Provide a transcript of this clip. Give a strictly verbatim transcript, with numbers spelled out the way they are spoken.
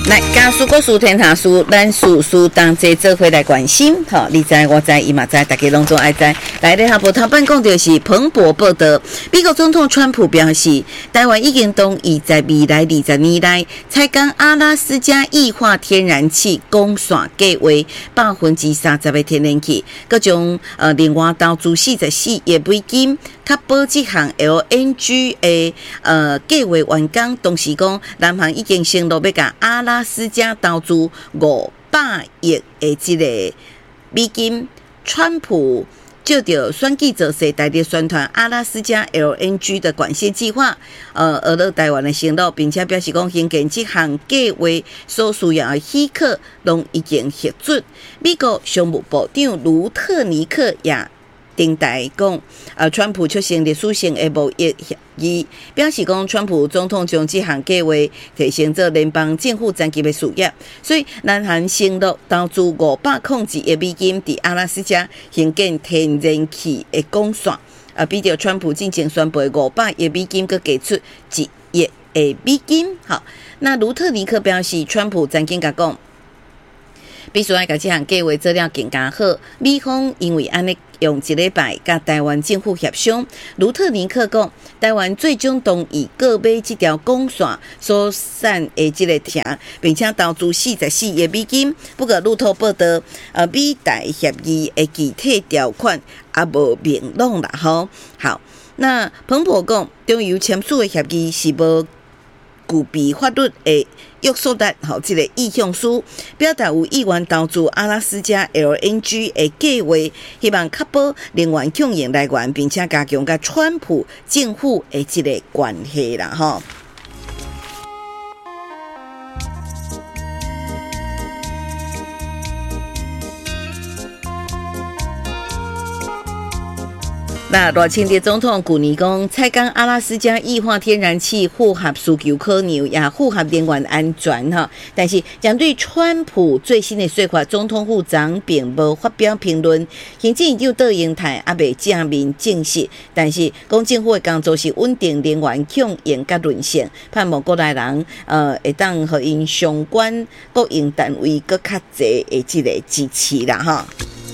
来，家属国属天下书，咱属属当这做回来关心，吼，你知我知，伊嘛知，大家拢总爱知。来咧，下晡头版讲到是彭博报道，美国总统川普表示，台湾已经同意在未来二十年内采购阿拉斯加液化天然气供线计划百分之三十的天然气，各种呃另外投资四十四亿美金，确保这项 L N G 的呃计划完工。同时讲，南韩已经承诺要甲阿拉斯加投资五百亿的这个美金。川普就着选举造势，大力宣传阿拉斯加 L N G 的管线计划，呃，俄勒台湾的承诺，并且表示讲，兴建这项计划所需要的许可，拢已经核准。美国商务部长卢特尼克也登台讲，呃，川普出席历史性的贸易协议，表示讲，川普总统将这项计划提升做联邦政府长期的事业，所以南韩承诺投资五百控制亿美金伫阿拉斯加兴建天然气的供线，啊，比着川普进前宣布五百亿美金，佮给出一亿的美金。好，那卢特尼克表示，川普曾经甲讲，必须要甲这项计划做了更加好。美方因为安尼用一礼拜甲台湾政府协商，卢特尼克讲，台湾最终同意购买这条供线所产的这个田，并且投资四十四亿美金。不过路透报道，呃，美台协议的具体条款也无明朗啦。吼，好，那彭博讲，中油签署的协议是无具备法律的约束力，吼，这个意向书表达有意愿投资阿拉斯加 L N G 的计划，希望确保能源供应来源，并且加强甲川普政府的这个关系啦，吼。那赖清德总统去年讲，采购阿拉斯加液化天然气符合需求可能，也符合能源安全哈。但是针对川普最新的说法，总统府长并无发表评论，行政院长杜英泰也未正面证实。但是讲政府的工作是稳定能源供应甲韧性，盼望国内人呃会当互因相关国营单位搁较济的这个支持啦哈。